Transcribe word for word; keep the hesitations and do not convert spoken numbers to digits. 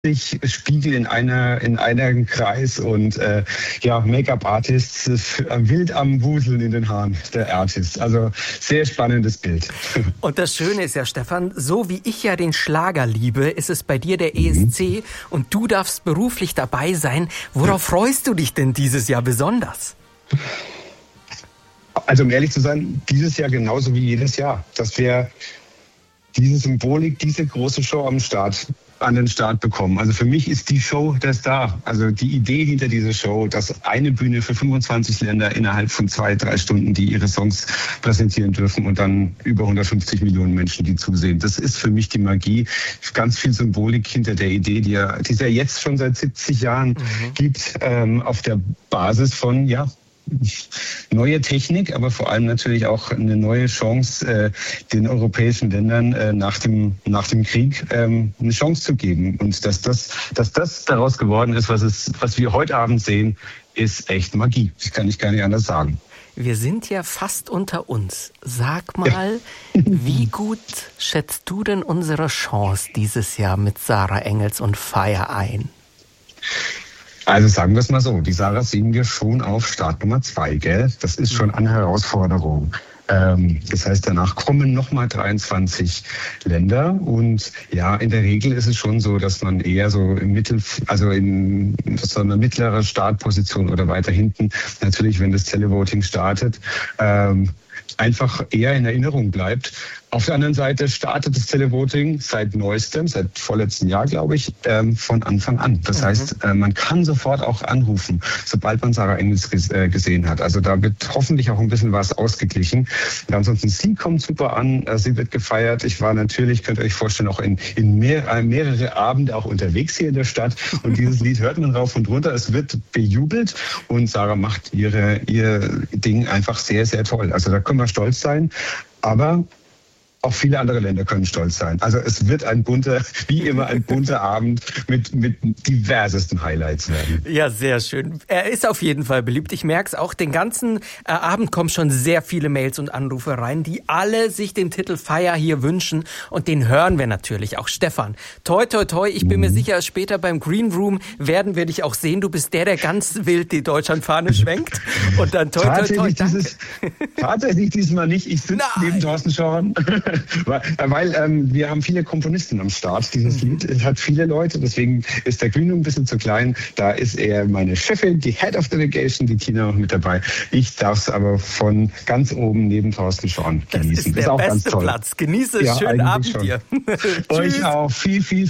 Spiegel in einer in einem Kreis und äh, ja, Make-up-Artists äh, wild am Wuseln in den Haaren, der Artist. Also sehr spannendes Bild. Und das Schöne ist ja, Stefan, so wie ich ja den Schlager liebe, ist es bei dir der E S C mhm. und du darfst beruflich dabei sein. Worauf freust du dich denn dieses Jahr besonders? Also um ehrlich zu sein, dieses Jahr genauso wie jedes Jahr, dass wir diese Symbolik, diese große Show am Start an den Start bekommen. Also für mich ist die Show der Star. Also die Idee hinter dieser Show, dass eine Bühne für fünfundzwanzig Länder innerhalb von zwei, drei Stunden, die ihre Songs präsentieren dürfen und dann über hundertfünfzig Millionen Menschen, die zusehen. Das ist für mich die Magie. Ganz viel Symbolik hinter der Idee, die ja, die es ja jetzt schon seit siebzig Jahren mhm. gibt, ähm, auf der Basis von, ja, neue Technik, aber vor allem natürlich auch eine neue Chance, äh, den europäischen Ländern äh, nach dem nach dem Krieg ähm, eine Chance zu geben. Und dass das dass das daraus geworden ist, was es was wir heute Abend sehen, ist echt Magie. Das kann ich gar nicht anders sagen. Wir sind ja fast unter uns. Sag mal, ja. Wie gut schätzt du denn unsere Chance dieses Jahr mit Sarah Engels und Fire ein? Also sagen wir es mal so, die Sarah sehen wir schon auf Start Nummer zwei, gell? Das ist schon eine Herausforderung. Ähm, das heißt, danach kommen nochmal dreiundzwanzig Länder und ja, in der Regel ist es schon so, dass man eher so im Mittel, also in so einer mittleren Startposition oder weiter hinten, natürlich, wenn das Televoting startet, ähm, einfach eher in Erinnerung bleibt. Auf der anderen Seite startet das Televoting seit neuestem, seit vorletzten Jahr, glaube ich, ähm, von Anfang an. Das mhm. heißt, äh, man kann sofort auch anrufen, sobald man Sarah Engels ges- äh, gesehen hat. Also da wird hoffentlich auch ein bisschen was ausgeglichen. Ja, ansonsten, sie kommt super an, äh, sie wird gefeiert. Ich war natürlich, könnt ihr euch vorstellen, auch in, in mehr, äh, mehrere Abende auch unterwegs hier in der Stadt. Und dieses Lied hört man rauf und runter. Es wird bejubelt und Sarah macht ihre, ihr Ding einfach sehr, sehr toll. Also da können wir stolz sein. Aber auch viele andere Länder können stolz sein. Also es wird ein bunter, wie immer ein bunter Abend mit, mit diversesten Highlights werden. Ja, sehr schön. Er ist auf jeden Fall beliebt. Ich merke es auch, den ganzen äh, Abend kommen schon sehr viele Mails und Anrufe rein, die alle sich den Titel Fire hier wünschen. Und den hören wir natürlich auch. Stefan, toi, toi, toi. Ich bin mhm. mir sicher, später beim Green Room werden wir dich auch sehen. Du bist der, der ganz wild die Deutschlandfahne schwenkt. Und dann toi, toi, toi. Dieses, tatsächlich diesmal nicht. Ich sitze neben Thorsten Schorn. weil weil ähm, wir haben viele Komponisten am Start. Dieses mhm. Lied es hat viele Leute, deswegen ist der Green Room ein bisschen zu klein. Da ist eher meine Chefin, die Head of Delegation, die Tina, noch mit dabei. Ich darf es aber von ganz oben neben Thorsten Schorn genießen. Das ist der ist auch beste ganz toll. Platz. Genieße es. Ja, schönen Abend schon. Dir. Euch auch. Viel, viel